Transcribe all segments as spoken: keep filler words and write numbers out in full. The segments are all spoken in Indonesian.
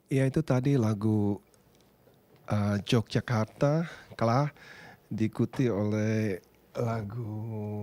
Ya itu tadi lagu uh, Yogyakarta kalah diikuti oleh lagu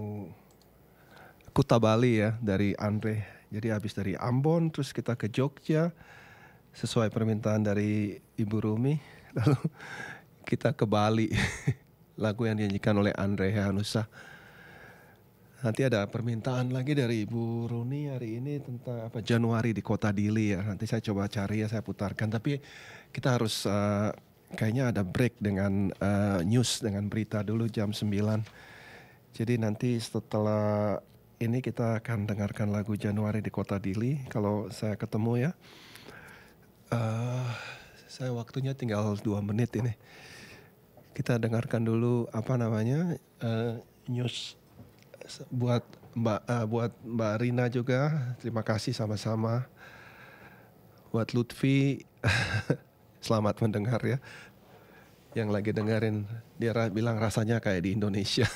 Kuta Bali ya dari Andre. Jadi habis dari Ambon terus kita ke Jogja sesuai permintaan dari Ibu Rumi. Lalu kita ke Bali. Lagu yang dinyanyikan oleh Andre Hanusa. Nanti ada permintaan lagi dari Ibu Runi hari ini tentang apa Januari di Kota Dili ya. Nanti saya coba cari ya, saya putarkan. Tapi kita harus uh, kayaknya ada break dengan uh, news, dengan berita dulu jam sembilan. Jadi nanti setelah ini kita akan dengarkan lagu Januari di Kota Dili. Kalau saya ketemu ya. Uh, saya waktunya tinggal dua menit ini. Kita dengarkan dulu apa namanya uh, news. Buat Mbak uh, buat Mbak Rina juga terima kasih sama-sama. Buat Lutfi selamat mendengar ya. Yang lagi dengerin dia ra- bilang rasanya kayak di Indonesia.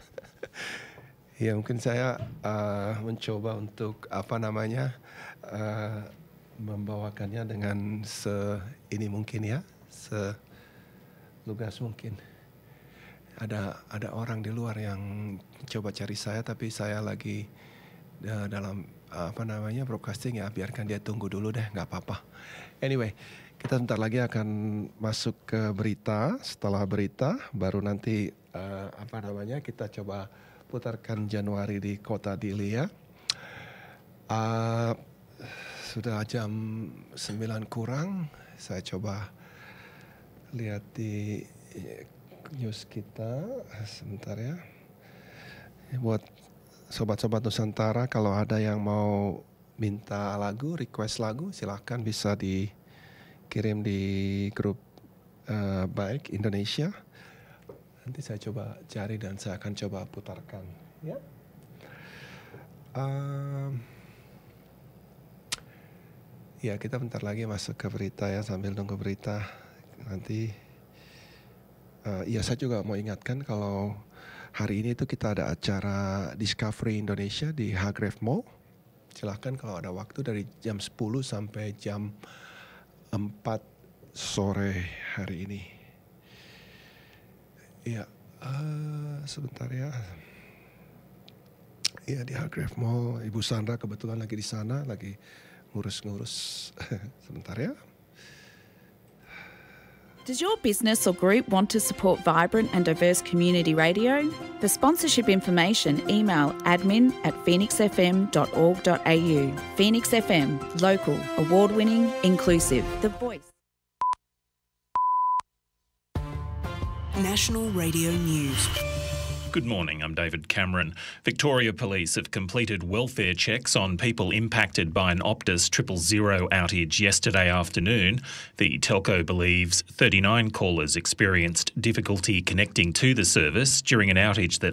Ya mungkin saya uh, mencoba untuk apa namanya uh, membawakannya dengan se ini mungkin ya, se lugas mungkin. Ada ada orang di luar yang coba cari saya tapi saya lagi uh, dalam uh, apa namanya broadcasting ya, biarkan dia tunggu dulu deh, nggak apa-apa. Anyway, kita bentar lagi akan masuk ke berita. Setelah berita baru nanti uh, apa namanya kita coba putarkan Januari di Kota Dili ya. Uh, sudah jam sembilan kurang, saya coba lihat di news kita sebentar ya. Buat sobat-sobat Nusantara kalau ada yang mau minta lagu, request lagu, silahkan bisa dikirim di grup uh, Baik Indonesia. Nanti saya coba cari dan saya akan coba putarkan ya. Um, ya kita bentar lagi masuk ke berita ya, sambil nunggu berita nanti. Uh, ya saya juga mau ingatkan kalau hari ini itu kita ada acara Discovery Indonesia di Hargrave Mall. Silahkan kalau ada waktu dari jam sepuluh sampai jam empat sore hari ini. Ya uh, sebentar ya. Ya di Hargrave Mall, Ibu Sandra kebetulan lagi di sana, lagi ngurus-ngurus. Sebentar ya. Does your business or group want to support vibrant and diverse community radio? For sponsorship information, email admin at phoenix f m dot org dot a u. Phoenix F M, local, award-winning, inclusive, the voice. National Radio News. Good morning, I'm David Cameron. Victoria Police have completed welfare checks on people impacted by an Optus triple zero outage yesterday afternoon. The telco believes thirty-nine callers experienced difficulty connecting to the service during an outage that